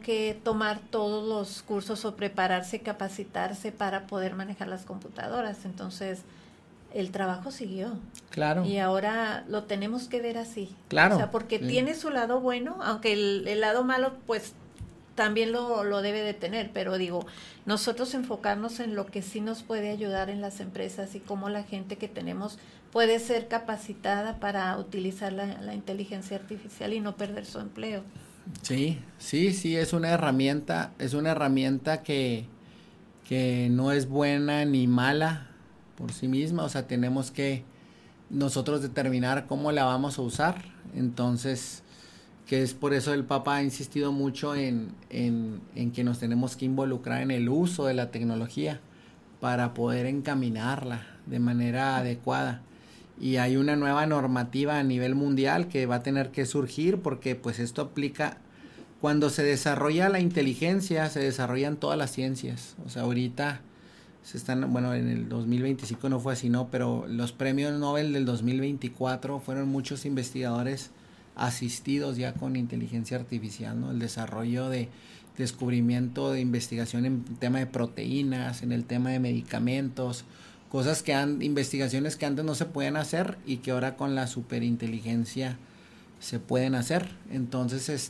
que tomar todos los cursos o prepararse, capacitarse para poder manejar las computadoras. Entonces, el trabajo siguió. Claro. Y ahora lo tenemos que ver así. Claro. O sea, porque tiene su lado bueno, aunque el lado malo, pues, también lo debe de tener, pero digo, nosotros enfocarnos en lo que sí nos puede ayudar en las empresas y cómo la gente que tenemos puede ser capacitada para utilizar la inteligencia artificial y no perder su empleo. Sí, es una herramienta que no es buena ni mala por sí misma, o sea, tenemos que nosotros determinar cómo la vamos a usar. Entonces, que es por eso el Papa ha insistido mucho en que nos tenemos que involucrar en el uso de la tecnología para poder encaminarla de manera adecuada. Y hay una nueva normativa a nivel mundial que va a tener que surgir, porque pues esto aplica cuando se desarrolla la inteligencia, se desarrollan todas las ciencias. O sea, ahorita se están, bueno, en el 2025 no fue así, ¿no? Pero los premios Nobel del 2024 fueron muchos investigadores asistidos ya con inteligencia artificial, ¿no? El desarrollo de descubrimiento de investigación en el tema de proteínas, en el tema de medicamentos, cosas investigaciones que antes no se podían hacer y que ahora con la superinteligencia se pueden hacer. Entonces,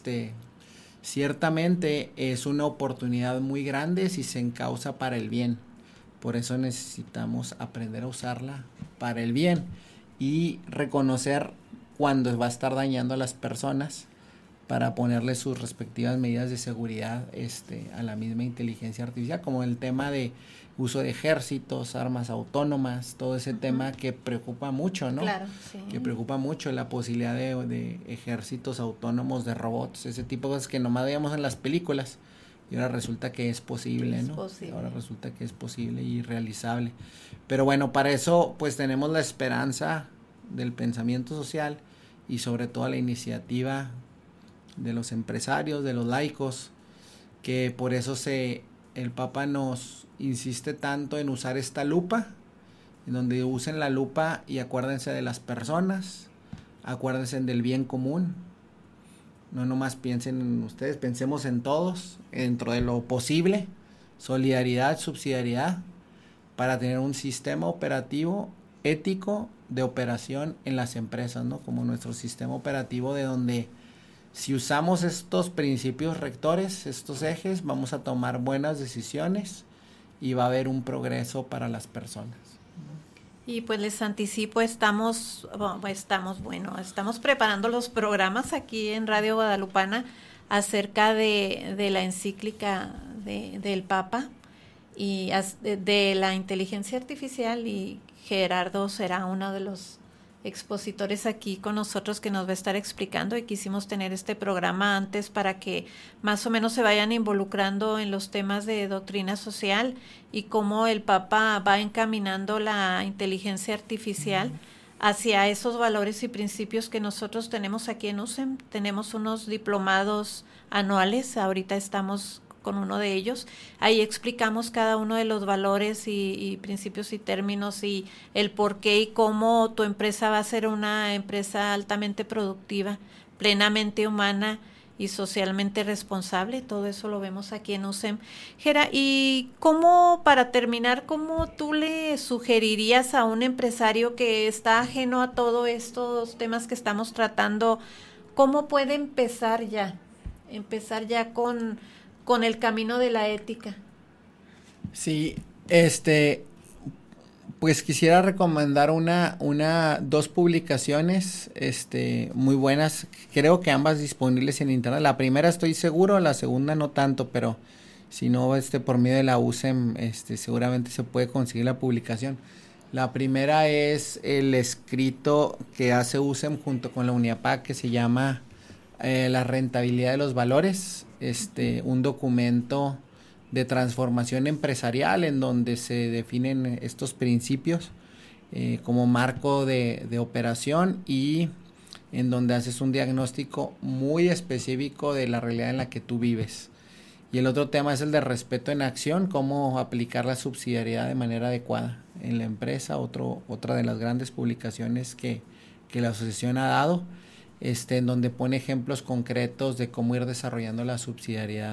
ciertamente es una oportunidad muy grande si se encausa para el bien. Por eso necesitamos aprender a usarla para el bien y reconocer cuando va a estar dañando a las personas para ponerle sus respectivas medidas de seguridad a la misma inteligencia artificial, como el tema de uso de ejércitos, armas autónomas, todo ese tema que preocupa mucho, ¿no? Claro, sí. Que preocupa mucho la posibilidad de ejércitos autónomos, de robots, ese tipo de cosas que nomás veíamos en las películas y ahora resulta que es posible, ¿no? Ahora resulta que es posible y realizable. Pero bueno, para eso pues tenemos la esperanza del pensamiento social y sobre todo la iniciativa de los empresarios, de los laicos, que por eso el Papa nos insiste tanto en usar esta lupa, en donde usen la lupa y acuérdense de las personas, acuérdense del bien común, no nomás piensen en ustedes, pensemos en todos, dentro de lo posible, solidaridad, subsidiariedad, para tener un sistema operativo ético de operación en las empresas, ¿no? Como nuestro sistema operativo, de donde si usamos estos principios rectores, estos ejes, vamos a tomar buenas decisiones y va a haber un progreso para las personas. Y pues les anticipo, estamos preparando los programas aquí en Radio Guadalupana acerca de la encíclica del Papa y de la inteligencia artificial, y Gerardo será uno de los expositores aquí con nosotros que nos va a estar explicando, y quisimos tener este programa antes para que más o menos se vayan involucrando en los temas de doctrina social y cómo el Papa va encaminando la inteligencia artificial hacia esos valores y principios que nosotros tenemos aquí en USEM. Tenemos unos diplomados anuales, ahorita estamos con uno de ellos. Ahí explicamos cada uno de los valores y principios y términos y el por qué y cómo tu empresa va a ser una empresa altamente productiva, plenamente humana y socialmente responsable. Todo eso lo vemos aquí en USEM. Gera, y cómo, para terminar, ¿cómo tú le sugerirías a un empresario que está ajeno a todos estos temas que estamos tratando, cómo puede empezar ya con el camino de la ética? Sí, pues quisiera recomendar dos publicaciones, muy buenas, creo que ambas disponibles en internet. La primera estoy seguro, la segunda no tanto, pero si no, por medio de la USEM, seguramente se puede conseguir la publicación. La primera es el escrito que hace USEM junto con la UNIAPAC, que se llama La rentabilidad de los valores, un documento de transformación empresarial en donde se definen estos principios como marco de operación, y en donde haces un diagnóstico muy específico de la realidad en la que tú vives. Y el otro tema es el de respeto en acción, cómo aplicar la subsidiariedad de manera adecuada en la empresa, otra de las grandes publicaciones que la asociación ha dado, en donde pone ejemplos concretos de cómo ir desarrollando la subsidiariedad